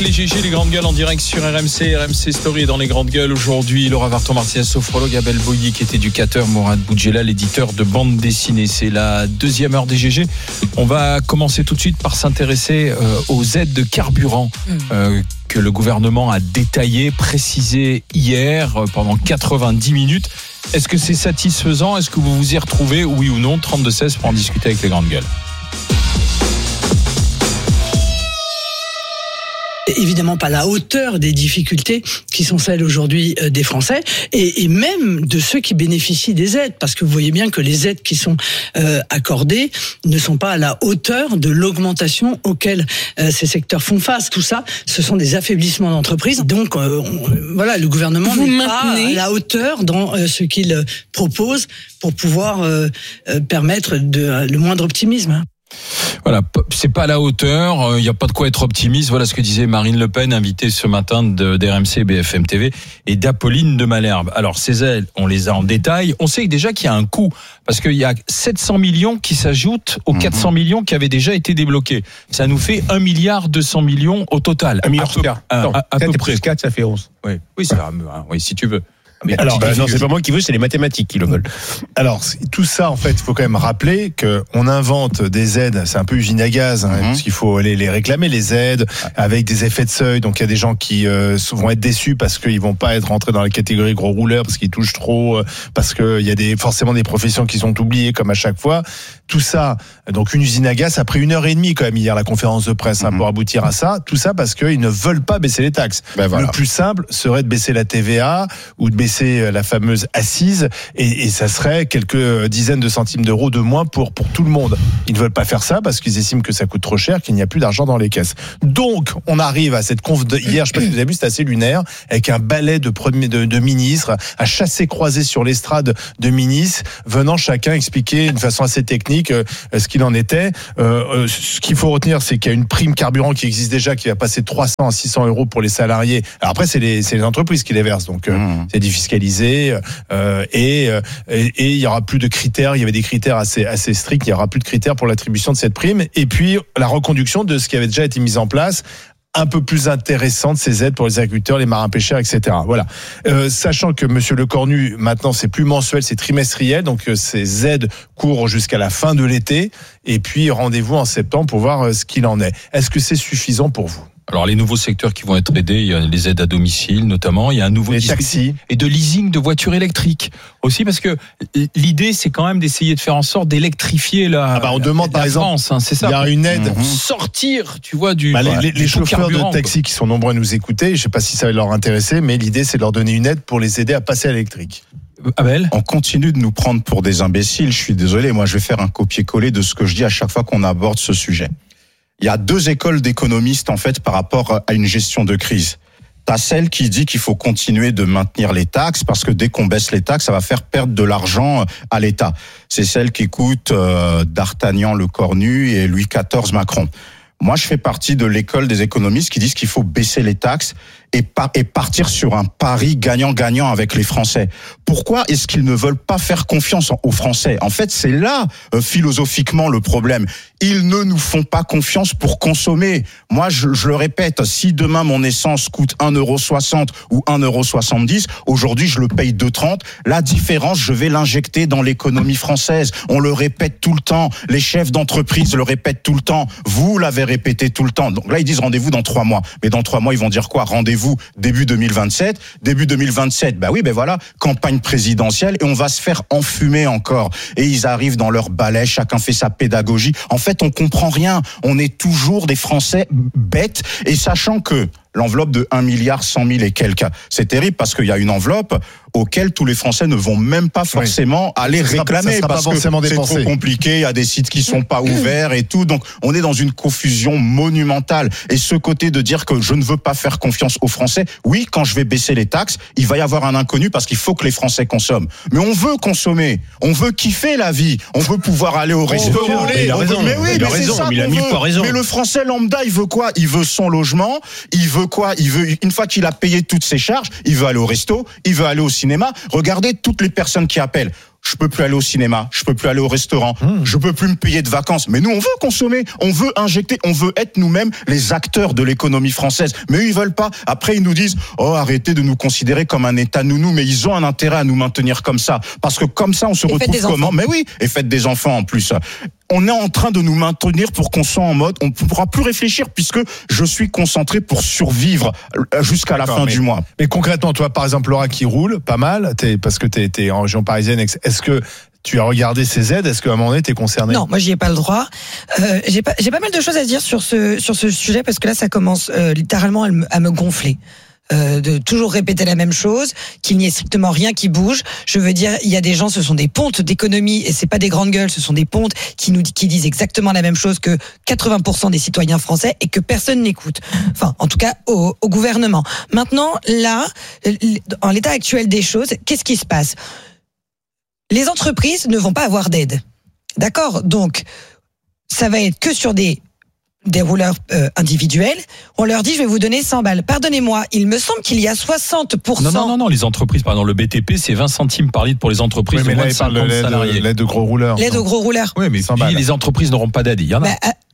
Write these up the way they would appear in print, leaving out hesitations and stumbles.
Les GG, les grandes gueules en direct sur RMC Story. Dans les grandes gueules aujourd'hui, Laura Varton-Martinez, sophrologue, Abel Boilly qui est éducateur, Mourad Boudjela, l'éditeur de bande dessinée. C'est la deuxième heure des GG. On va commencer tout de suite par s'intéresser aux aides de carburant que le gouvernement a détaillé, précisé hier pendant 90 minutes. Est-ce que c'est satisfaisant ? Est-ce que vous vous y retrouvez, oui ou non ? 32-16 pour en discuter avec les grandes gueules. Évidemment pas la hauteur des difficultés qui sont celles aujourd'hui des Français et même de ceux qui bénéficient des aides, parce que vous voyez bien que les aides qui sont accordées ne sont pas à la hauteur de l'augmentation auquel ces secteurs font face. Tout ça, ce sont des affaiblissements d'entreprises. Donc voilà, le gouvernement n'est pas à la hauteur dans ce qu'il propose pour pouvoir permettre le moindre optimisme. Voilà, c'est pas à la hauteur, il n'y a pas de quoi être optimiste. Voilà ce que disait Marine Le Pen, invitée ce matin d'RMC BFM TV, et d'Apolline de Malherbe. Alors ces aides, on les a en détail. On sait déjà qu'il y a un coût, parce qu'il y a 700 millions qui s'ajoutent aux 400 millions qui avaient déjà été débloqués. Ça nous fait 1,2 milliard au total. 1 milliard à peu près. Plus 4, ça fait 11. Oui, ça va, oui, si tu veux. Mais alors, non, c'est pas moi qui veux, c'est les mathématiques qui le veulent. Alors, tout ça, en fait, il faut quand même rappeler que on invente des aides, c'est un peu usine à gaz, parce qu'il faut aller les réclamer, les aides, avec des effets de seuil. Donc, il y a des gens qui vont être déçus parce qu'ils vont pas être rentrés dans la catégorie gros rouleurs, parce qu'ils touchent trop, parce qu'il y a forcément des professions qui sont oubliées, comme à chaque fois. Tout ça, donc une usine à gaz, après 1h30 quand même hier, la conférence de presse, pour aboutir à ça. Tout ça parce qu'ils ne veulent pas baisser les taxes. Voilà. Le plus simple serait de baisser la TVA ou de baisser la fameuse assise et ça serait quelques dizaines de centimes d'euros de moins pour tout le monde. Ils ne veulent pas faire ça parce qu'ils estiment que ça coûte trop cher, qu'il n'y a plus d'argent dans les caisses. Donc, on arrive à cette conf hier, je ne sais pas si vous avez vu, c'était assez lunaire, avec un balai de ministres à chasser croisé sur l'estrade de ministres, venant chacun expliquer d'une façon assez technique ce qu'il en était. Ce qu'il faut retenir, c'est qu'il y a une prime carburant qui existe déjà, qui va passer de 300 à 600 euros pour les salariés. Alors après, c'est les entreprises qui les versent, donc c'est défiscalisé. Et il y aura plus de critères. Il y avait des critères assez stricts. Il y aura plus de critères pour l'attribution de cette prime. Et puis la reconduction de ce qui avait déjà été mis en place, un peu plus intéressante, ces aides pour les agriculteurs, les marins-pêcheurs, etc. Voilà. Sachant que Monsieur Lecornu, maintenant, c'est plus mensuel, c'est trimestriel, donc ces aides courent jusqu'à la fin de l'été. Et puis rendez-vous en septembre pour voir ce qu'il en est. Est-ce que c'est suffisant pour vous ? Alors les nouveaux secteurs qui vont être aidés, il y a les aides à domicile notamment, il y a un nouveau taxis et de leasing de voitures électriques aussi, parce que l'idée c'est quand même d'essayer de faire en sorte d'électrifier on demande par exemple, France, c'est ça. Il y a une aide pour sortir, tu vois, du les chauffeurs de taxi qui sont nombreux à nous écouter, je sais pas si ça va leur intéresser, mais l'idée c'est de leur donner une aide pour les aider à passer à l'électrique. Abel, on continue de nous prendre pour des imbéciles. Je suis désolé, moi je vais faire un copier-coller de ce que je dis à chaque fois qu'on aborde ce sujet. Il y a deux écoles d'économistes en fait par rapport à une gestion de crise. T'as celle qui dit qu'il faut continuer de maintenir les taxes parce que dès qu'on baisse les taxes, ça va faire perdre de l'argent à l'État. C'est celle qui écoute D'Artagnan le Cornu et Louis XIV Macron. Moi, je fais partie de l'école des économistes qui disent qu'il faut baisser les taxes et partir sur un pari gagnant-gagnant avec les Français. Pourquoi est-ce qu'ils ne veulent pas faire confiance aux Français ? En fait, c'est là, philosophiquement, le problème. Ils ne nous font pas confiance pour consommer. Moi, je le répète, si demain mon essence coûte 1,60 € ou 1,70 €, aujourd'hui, je le paye 2,30 €. La différence, je vais l'injecter dans l'économie française. On le répète tout le temps. Les chefs d'entreprise le répètent tout le temps. Vous l'avez répété tout le temps. Donc là, ils disent rendez-vous dans 3 mois. Mais dans 3 mois, ils vont dire quoi ? Rendez-vous début 2027. Début 2027, voilà, campagne présidentielle et on va se faire enfumer encore. Et ils arrivent dans leur balai, chacun fait sa pédagogie. En fait, on comprend rien. On est toujours des Français bêtes et sachant que l'enveloppe de 1,1 milliard et quelques, c'est terrible parce qu'il y a une enveloppe auquel tous les Français ne vont même pas forcément aller réclamer parce que c'est trop compliqué, il y a des sites qui sont pas ouverts et tout, donc on est dans une confusion monumentale. Et ce côté de dire que je ne veux pas faire confiance aux Français, oui, quand je vais baisser les taxes, il va y avoir un inconnu parce qu'il faut que les Français consomment. Mais on veut consommer, on veut kiffer la vie, on veut pouvoir aller au resto. Il a raison, il a 1000 fois raison. Mais le Français lambda, il veut quoi ? Il veut son logement, il veut quoi ? Il veut, une fois qu'il a payé toutes ses charges, il veut aller au resto, il veut aller au cinéma. Regardez toutes les personnes qui appellent. je peux plus aller au cinéma, je peux plus aller au restaurant, je peux plus me payer de vacances. Mais nous, on veut consommer, on veut injecter, on veut être nous-mêmes les acteurs de l'économie française. Mais eux, ils veulent pas. Après, ils nous disent, arrêtez de nous considérer comme un État nounou. Mais ils ont un intérêt à nous maintenir comme ça. Parce que comme ça, on se retrouve comment? Mais oui, et faites des enfants en plus. On est en train de nous maintenir pour qu'on soit en mode, on ne pourra plus réfléchir puisque je suis concentré pour survivre jusqu'à la fin du mois. Mais concrètement, toi, par exemple, Laura, qui roule pas mal, parce que t'es en région parisienne, est-ce que tu as regardé ces aides? Est-ce qu'à un moment donné, t'es concerné? Non, moi, j'y ai pas le droit. J'ai pas mal de choses à dire sur ce sujet parce que là, ça commence littéralement à me gonfler. De toujours répéter la même chose, qu'il n'y ait strictement rien qui bouge. Je veux dire, il y a des gens, ce sont des pontes d'économie et c'est pas des grandes gueules, ce sont des pontes qui disent exactement la même chose que 80% des citoyens français et que personne n'écoute. Enfin, en tout cas, au gouvernement. Maintenant, là, en l'état actuel des choses, qu'est-ce qui se passe? Les entreprises ne vont pas avoir d'aide. D'accord? Donc, ça va être que sur des rouleurs individuels, on leur dit je vais vous donner 100 balles. Pardonnez-moi, il me semble qu'il y a 60%. Non, les entreprises, pardon, le BTP, c'est 20 centimes par litre pour les entreprises de moins de 50 salariés. L'aide de gros rouleurs. L'aide aux gros rouleurs. Oui, mais les entreprises n'auront pas d'aide, il y en a.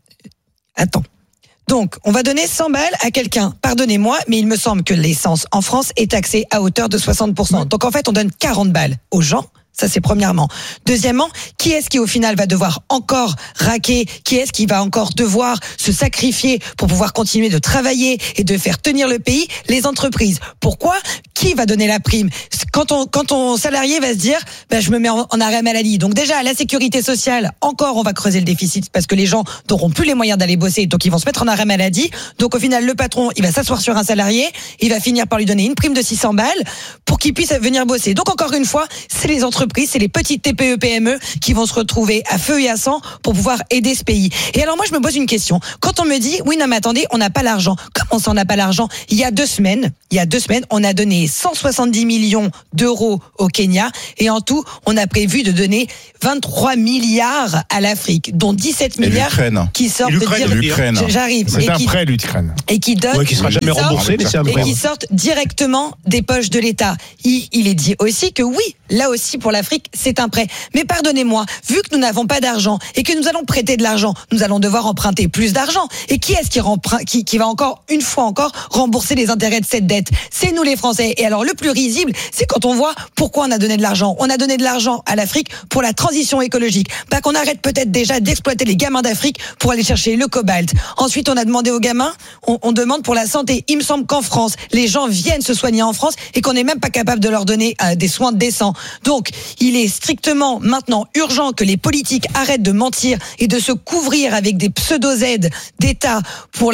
Attends. Donc, on va donner 100 balles à quelqu'un. Pardonnez-moi, mais il me semble que l'essence en France est taxée à hauteur de 60%. Donc, en fait, on donne 40 balles aux gens. Ça, c'est premièrement. Deuxièmement, qui est-ce qui, au final, va devoir encore raquer? Qui est-ce qui va encore devoir se sacrifier pour pouvoir continuer de travailler et de faire tenir le pays? Les entreprises. Pourquoi? Qui va donner la prime? Quand ton salarié va se dire, je me mets en arrêt maladie. Donc déjà, la sécurité sociale, encore, on va creuser le déficit parce que les gens n'auront plus les moyens d'aller bosser. Donc, ils vont se mettre en arrêt maladie. Donc, au final, le patron, il va s'asseoir sur un salarié. Il va finir par lui donner une prime de 600 balles pour qu'il puisse venir bosser. Donc, encore une fois, c'est les entreprises, c'est les petites TPE, PME qui vont se retrouver à feu et à sang pour pouvoir aider ce pays. Et alors moi, je me pose une question. Quand on me dit, oui, non, mais attendez, on n'a pas l'argent. Comment ça, on n'a pas l'argent? Il y a deux semaines, on a donné 170 millions d'euros au Kenya et en tout, on a prévu de donner 23 milliards à l'Afrique, dont 17 milliards qui sortent de l'Ukraine. J'arrive. C'est un prêt, l'Ukraine. Et qui donne, qui sera jamais remboursé, mais c'est un prêt. Et qui sortent directement des poches de l'État. Il est dit aussi que oui, là aussi pour l'Afrique, c'est un prêt. Mais pardonnez-moi, vu que nous n'avons pas d'argent et que nous allons prêter de l'argent, nous allons devoir emprunter plus d'argent. Et qui est-ce qui va encore, une fois encore, rembourser les intérêts de cette dette? C'est nous les Français. Et alors le plus risible, c'est quand on voit pourquoi on a donné de l'argent. On a donné de l'argent à l'Afrique pour la transition écologique. Pas qu'on arrête peut-être déjà d'exploiter les gamins d'Afrique pour aller chercher le cobalt. Ensuite, on a demandé aux gamins, on demande pour la santé. Il me semble qu'en France, les gens viennent se soigner en France et qu'on n'est même pas capable de leur donner des soins décents. Donc, il est strictement maintenant urgent que les politiques arrêtent de mentir et de se couvrir avec des pseudo-aides d'État pour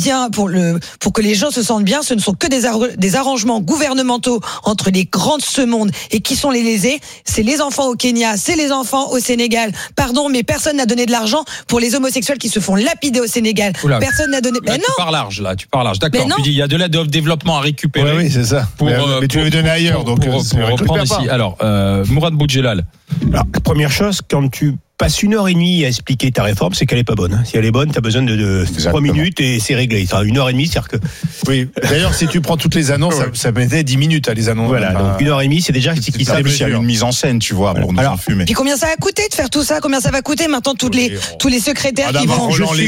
pour que les gens se sentent bien. Ce ne sont que des arrangements gouvernementaux entre les grands de ce monde. Et qui sont les lésés? C'est les enfants au Kenya, c'est les enfants au Sénégal. Pardon, mais personne n'a donné de l'argent pour les homosexuels qui se font lapider au Sénégal. Oula, personne n'a donné. Là, tu pars large. D'accord. Tu dis il y a de l'aide au développement à récupérer. Oui, c'est ça. Mais tu veux donner ailleurs, donc pour reprendre ici. Alors, Mourad Boudjelal. Alors, la première chose, quand tu passes 1h30 à expliquer ta réforme, c'est qu'elle est pas bonne. Si elle est bonne, tu as besoin de 3 minutes et c'est réglé. 1h30, c'est-à-dire que... Oui. D'ailleurs, si tu prends toutes les annonces, ça mettait 10 minutes à les annonces. Voilà, donc 1h30, c'est déjà ce qui s'appelle une mise en scène, tu vois, pour nous enfumer. Puis combien ça a coûté de faire tout ça? Combien ça va coûter maintenant tous les secrétaires qui vont...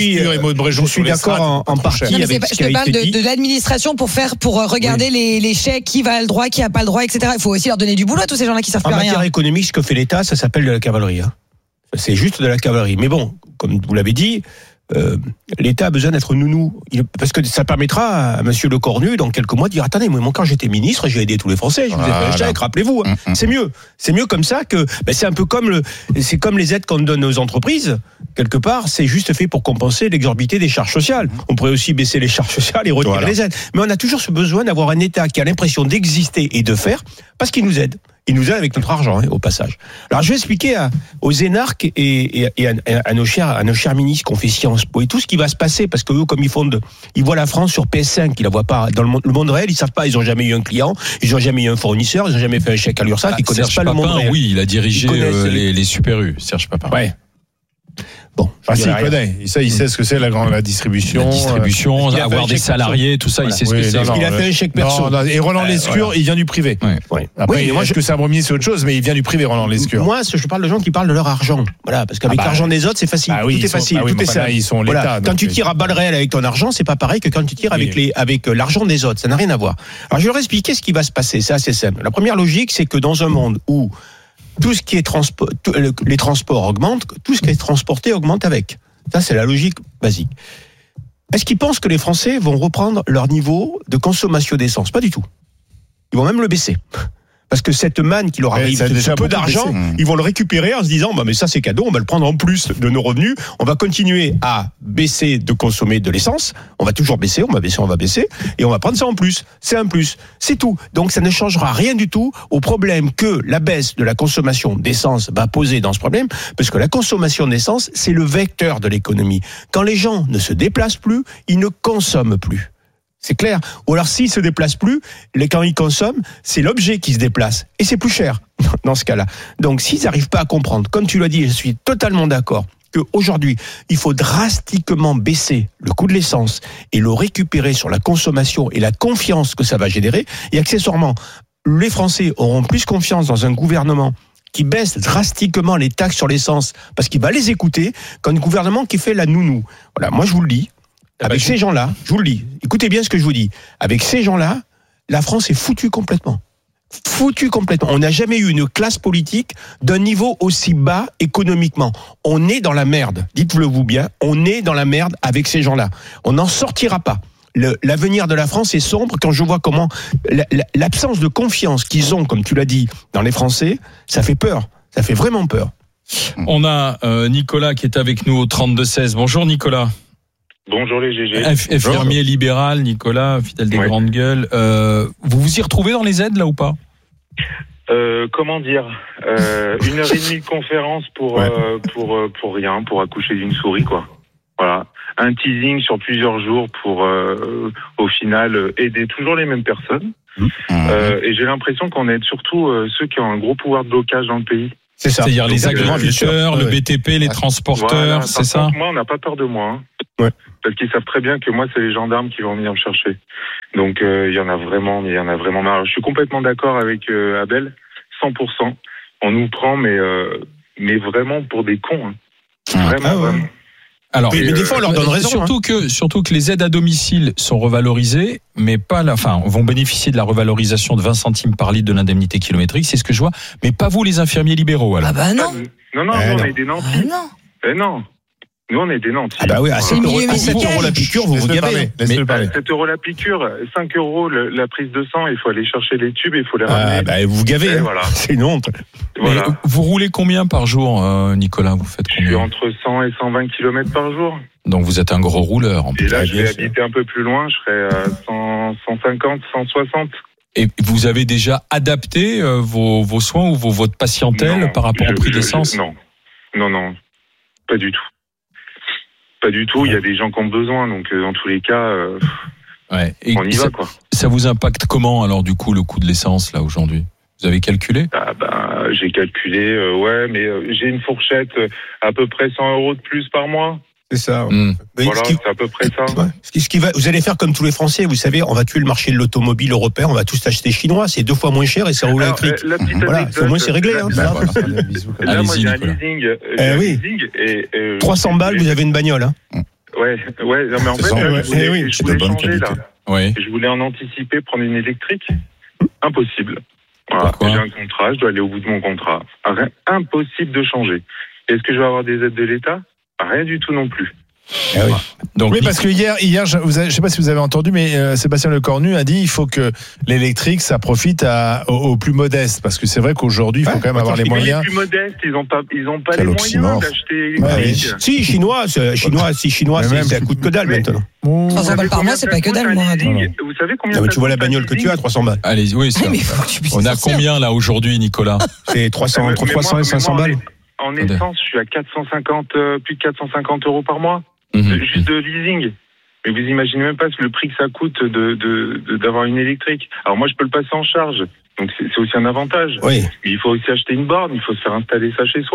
Je suis d'accord en partie avec ce qui a été dit. Je te parle de l'administration pour regarder les chèques, qui va le droit, qui a pas le droit, etc. Il faut aussi leur donner du boulot à tous ces gens-là qui savent plus rien. En matière économique, ce que fait l'État, ça s'appelle de la cavalerie. C'est juste de la cavalerie. Mais bon, comme vous l'avez dit, l'État a besoin d'être nounou. Parce que ça permettra à monsieur Le Cornu, dans quelques mois, de dire, attendez, moi, quand j'étais ministre, j'ai aidé tous les Français, je vous ai fait un chèque, rappelez-vous. C'est mieux. C'est mieux comme ça que, c'est un peu comme c'est comme les aides qu'on donne aux entreprises. Quelque part, c'est juste fait pour compenser l'exorbité des charges sociales. On pourrait aussi baisser les charges sociales et retirer les aides. Mais on a toujours ce besoin d'avoir un État qui a l'impression d'exister et de faire, parce qu'il nous aide. Il nous aide avec notre argent, au passage. Alors, je vais expliquer aux énarques et à nos chers ministres qui ont fait Sciences Po et tout ce qui va se passer, parce que eux, comme ils voient la France sur PS5, ils la voient pas dans le monde réel, ils savent pas, ils ont jamais eu un client, ils ont jamais eu un fournisseur, ils ont jamais fait un chèque à l'URSSAF, ils connaissent pas le monde réel. Oui, il a dirigé les Super U, Serge Papin. Ouais. Bon, il connaît. Il sait ce que c'est la distribution. La distribution, avoir des salariés, tout ça, il sait ce que c'est. Il a fait un chèque perso. Et Roland Lescure, il vient du privé. Ouais. Après, Oui, moi, est-ce que c'est un premier, c'est autre chose, mais il vient du privé, Roland Lescure. Moi, je parle de gens qui parlent de leur argent. Voilà, parce qu'avec l'argent des autres, c'est facile. Ah oui, tout est facile. Tout est simple. Ils sont l'État. Voilà. Quand tu tires à balles réelles avec ton argent, c'est pas pareil que quand tu tires avec l'argent des autres. Ça n'a rien à voir. Alors, je vais leur expliquer ce qui va se passer. C'est assez simple. La première logique, c'est que dans un monde où tout ce qui est les transports augmentent, tout ce qui est transporté augmente avec. Ça, c'est la logique basique. Est-ce qu'ils pensent que les Français vont reprendre leur niveau de consommation d'essence? Pas du tout. Ils vont même le baisser. Parce que cette manne qui leur arrive, ce peu d'argent, ils vont le récupérer en se disant, mais ça c'est cadeau, on va le prendre en plus de nos revenus, on va continuer à baisser de consommer de l'essence, on va toujours baisser, on va baisser, et on va prendre ça en plus. C'est un plus. C'est tout. Donc ça ne changera rien du tout au problème que la baisse de la consommation d'essence va poser dans ce problème, parce que la consommation d'essence, c'est le vecteur de l'économie. Quand les gens ne se déplacent plus, ils ne consomment plus. C'est clair. Ou alors, s'ils se déplacent plus, quand ils consomment, c'est l'objet qui se déplace. Et c'est plus cher, dans ce cas-là. Donc, s'ils n'arrivent pas à comprendre, comme tu l'as dit, je suis totalement d'accord, qu'aujourd'hui, il faut drastiquement baisser le coût de l'essence et le récupérer sur la consommation et la confiance que ça va générer. Et accessoirement, les Français auront plus confiance dans un gouvernement qui baisse drastiquement les taxes sur l'essence parce qu'il va les écouter qu'un gouvernement qui fait la nounou. Voilà, moi je vous le dis. Avec ces gens-là, je vous le dis, écoutez bien ce que je vous dis, avec ces gens-là, la France est foutue complètement. Foutue complètement. On n'a jamais eu une classe politique d'un niveau aussi bas économiquement. On est dans la merde, dites-le-vous bien, on est dans la merde avec ces gens-là. On n'en sortira pas. L'avenir de la France est sombre quand je vois comment l'absence de confiance qu'ils ont, comme tu l'as dit, dans les Français, ça fait peur. Ça fait vraiment peur. On a Nicolas qui est avec nous au 32-16. Bonjour Nicolas. Bonjour les GG. Infirmier libéral, Nicolas, fidèle des grandes gueules. Vous vous y retrouvez dans les aides là ou pas? Comment dire, 1h30 de conférence pour rien, pour accoucher d'une souris quoi. Voilà, un teasing sur plusieurs jours pour au final aider toujours les mêmes personnes. Et j'ai l'impression qu'on aide surtout ceux qui ont un gros pouvoir de blocage dans le pays. C'est ça. C'est-à-dire les agriculteurs, le BTP, les transporteurs, voilà, c'est ça. Moi, on n'a pas peur de moi. Hein. Ouais. Parce qu'ils savent très bien que moi, c'est les gendarmes qui vont venir me chercher. Donc, il y en a vraiment marre. Je suis complètement d'accord avec Abel, 100%. On nous prend, mais vraiment pour des cons. Hein. Vraiment. Alors, mais des fois, on leur donne raison. Surtout que les aides à domicile sont revalorisées, mais vont bénéficier de la revalorisation de 20 centimes par litre de l'indemnité kilométrique, c'est ce que je vois, mais pas vous, les infirmiers libéraux, alors. Ah bah non. Non, nous, on est des nantis. Non. Nous, on est des nantis. Ah bah oui, à 7 € la piqûre, vous gavez. Laissez-le parler. 7 € la piqûre, 5 € la prise de sang, il faut aller chercher les tubes, il faut les ramener. Ah bah vous gavez, voilà. C'est une honte. Voilà. Mais vous roulez combien par jour, Nicolas? Vous faites combien? Je suis entre 100 et 120 km par jour. Donc vous êtes un gros rouleur. En plus. Et là, je vais habiter un peu plus loin, je serai à 150, 160. Et vous avez déjà adapté vos soins ou votre patientèle par rapport au prix d'essence? Non, pas du tout. Pas du tout, il y a des gens qui ont besoin, donc dans tous les cas, on y va quoi. Ça vous impacte comment alors du coup le coût de l'essence là aujourd'hui? Vous avez calculé? J'ai calculé, mais j'ai une fourchette à peu près 100 € de plus par mois. C'est ça. Voilà, c'est à peu près ça. Vous allez faire comme tous les Français, vous savez, on va tuer le marché de l'automobile européen, on va tous acheter chinois, c'est 2 fois moins cher et ça roule électrique. Voilà, au moins c'est réglé. Là, moi j'ai un leasing. 300 balles, vous avez une bagnole. Hein. Ouais, non, mais en fait, je voulais changer là. Ouais. Je voulais en anticiper, prendre une électrique. Impossible. Voilà, j'ai un contrat, je dois aller au bout de mon contrat. Impossible de changer. Est-ce que je vais avoir des aides de l'État? Rien du tout non plus. Ah oui. Donc, oui, parce que hier, je ne sais pas si vous avez entendu, mais Sébastien Lecornu a dit il faut que l'électrique, ça profite aux plus modestes, parce que c'est vrai qu'aujourd'hui, il faut quand même avoir les moyens. Les plus modestes, ils n'ont pas les moyens d'acheter électrique. Si, chinois, ça coûte que dalle maintenant. 300 balles par mois, c'est pas que dalle, moi. Vous savez combien ça tu vois la bagnole que tu as, 300 balles. Allez, oui, ça. On a combien là aujourd'hui, Nicolas? C'est 300, entre 300 et 500 balles. En essence, je suis à plus de 450 € par mois, juste de leasing. Mais vous imaginez même pas le prix que ça coûte d'avoir une électrique. Alors moi, je peux le passer en charge, donc c'est aussi un avantage. Oui. Mais il faut aussi acheter une borne, il faut se faire installer ça chez soi.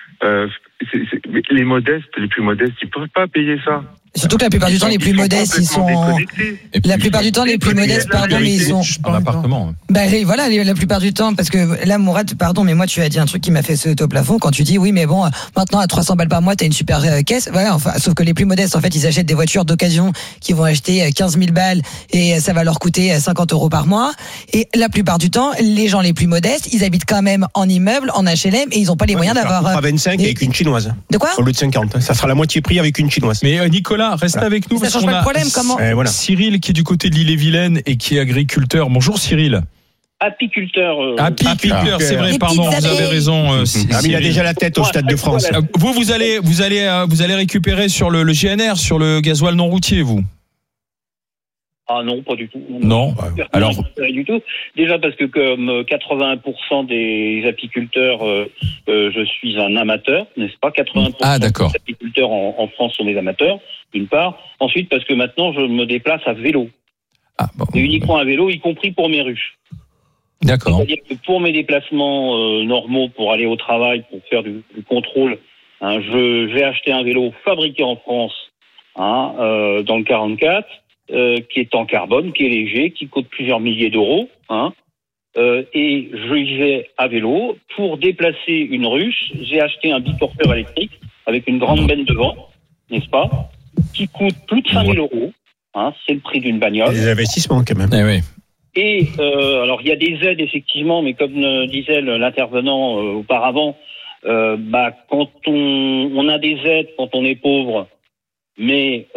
Les modestes, les plus modestes, ils peuvent pas payer ça. Surtout que la plupart du temps, les plus modestes, ils sont. La plupart du temps, les plus modestes, pardon, mais ils sont. En appartement. Bah voilà, la plupart du temps, parce que là, Mourad, pardon, mais moi, tu as dit un truc qui m'a fait sauter au plafond quand tu dis oui, mais bon, maintenant à 300 balles par mois, t'as une super caisse. Voilà, enfin, sauf que les plus modestes, en fait, ils achètent des voitures d'occasion qui vont acheter 15 000 balles et ça va leur coûter 50 € par mois. Et la plupart du temps, les gens les plus modestes, ils habitent quand même en immeuble, en HLM, et ils n'ont pas les moyens d'avoir. À 25 avec une chinoise. De quoi? Au lieu de 50. Ça sera la moitié prix avec une chinoise. Mais Nicolas, restez avec nous. Ça change pas le problème, comment? Voilà. Cyril qui est du côté de l'Ille-et-Vilaine et qui est agriculteur. Bonjour Cyril. Apiculteur. Apiculteur, c'est vrai, Les pardon, petites vous avez abeilles. raison. Ah, mais il a déjà la tête au Stade de France. Vous allez récupérer sur le GNR, sur le gasoil non routier, vous? Ah non, pas du tout. Non. Alors, Pas du tout. Déjà parce que comme 80% des apiculteurs, je suis un amateur, n'est-ce pas? 80% d'accord. des apiculteurs en France sont des amateurs, d'une part. Ensuite, parce que maintenant, je me déplace à vélo. bon. Et uniquement à vélo, y compris pour mes ruches. D'accord. C'est-à-dire que pour mes déplacements normaux, pour aller au travail, pour faire du contrôle, je vais acheter un vélo fabriqué en France, dans le 44, qui est en carbone, qui est léger, qui coûte plusieurs milliers d'euros, et je y vais à vélo. Pour déplacer une ruche, j'ai acheté un biporteur électrique avec une grande benne devant, n'est-ce pas, qui coûte plus de 5 000 €. C'est le prix d'une bagnole. Des investissements quand même. Eh oui. Et alors il y a des aides effectivement, mais comme disait l'intervenant auparavant, quand on a des aides quand on est pauvre, mais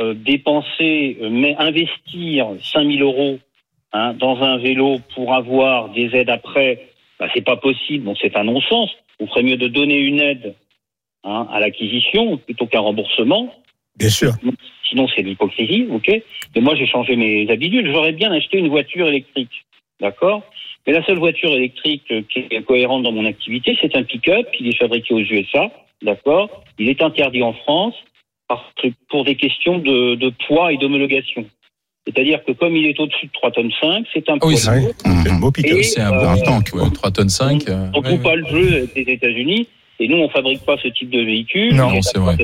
investir 5 000 € dans un vélo pour avoir des aides après, c'est pas possible. Donc c'est un non-sens. On ferait mieux de donner une aide à l'acquisition plutôt qu'un remboursement. Bien sûr. Sinon, c'est de l'hypocrisie, ok. Mais moi, j'ai changé mes habitudes. J'aurais bien acheté une voiture électrique, d'accord. Mais la seule voiture électrique qui est cohérente dans mon activité, c'est un pick-up. Il est fabriqué aux USA, d'accord. Il est interdit en France pour des questions de poids et d'homologation. C'est-à-dire que comme il est au-dessus de 3,5 tonnes, c'est un poids lourd. C'est un beau pick-up. C'est un bon tank, 3,5 tonnes. On joue pas le jeu avec les États-Unis. Et nous, on fabrique pas ce type de véhicule. Non, c'est vrai.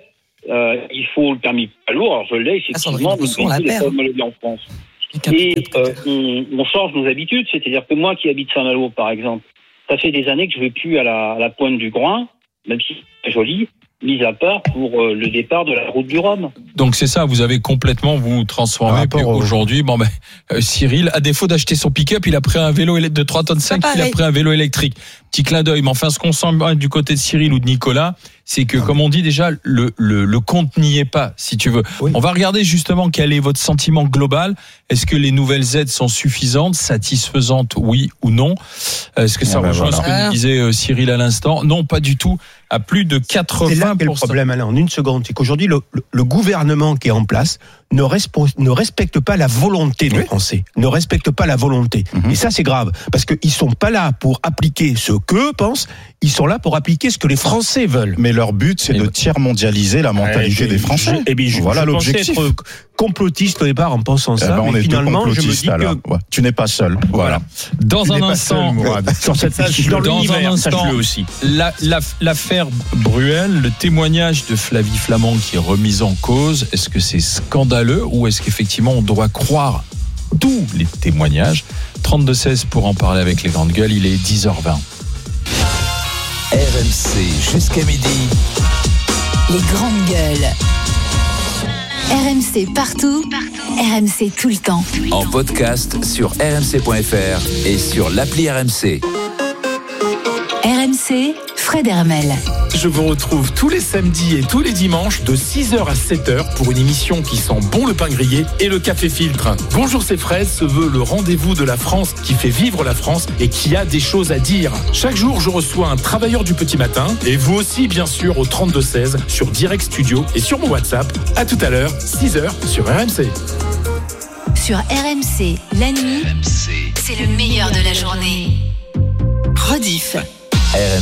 Il faut le permis poids lourd. Alors je l'ai effectivement, mais il n'est pas homologué en France. Et on change nos habitudes. C'est-à-dire que moi qui habite Saint-Malo, par exemple, ça fait des années que je vais plus à la pointe du Groin, même si c'est joli, mis à part pour le départ de la route du Rhum. Donc c'est ça, vous avez complètement vous transformé. Aujourd'hui, Cyril, à défaut d'acheter son pick-up, il a pris un vélo de 3,5 tonnes, il a pris un vélo électrique. Petit clin d'œil, mais enfin ce qu'on sent du côté de Cyril ou de Nicolas, c'est que comme on dit déjà, le compte n'y est pas, si tu veux. Oui. On va regarder justement quel est votre sentiment global. Est-ce que les nouvelles aides sont suffisantes, satisfaisantes, oui ou non? Est-ce que ça rejoint ce que nous disait Cyril à l'instant? Non, pas du tout. À plus de 80%. C'est là qu'est le problème, Alain, en une seconde. C'est qu'aujourd'hui, le gouvernement qui est en place ne respecte pas la volonté des Français. Ne respecte pas la volonté. Et ça, c'est grave. Parce qu'ils sont pas là pour appliquer ce qu'eux pensent. Ils sont là pour appliquer ce que les Français veulent. Mais leur but, c'est de tiers-mondialiser la mentalité des Français. Voilà l'objectif. Être complotiste au départ en pensant ça. On mais est finalement, je me dis que tu n'es pas seul. Voilà. Dans un instant, sur cette dans un instant, aussi. L'affaire Bruel, le témoignage de Flavie Flament qui est remis en cause. Est-ce que c'est scandaleux ou est-ce qu'effectivement on doit croire tous les témoignages? 32-16 pour en parler avec les grandes gueules. Il est 10h20. RMC jusqu'à midi. Les grandes gueules. RMC partout. RMC tout le temps. En podcast sur rmc.fr et sur l'appli RMC. RMC, Fred Hermel. Je vous retrouve tous les samedis et tous les dimanches de 6h à 7h pour une émission qui sent bon le pain grillé et le café filtre. Bonjour, c'est Fred se veut le rendez-vous de la France qui fait vivre la France et qui a des choses à dire. Chaque jour, je reçois un travailleur du petit matin et vous aussi, bien sûr, au 32-16 sur Direct Studio et sur mon WhatsApp. À tout à l'heure, 6h sur RMC. Sur RMC, la nuit, c'est le meilleur de la journée. Rediff.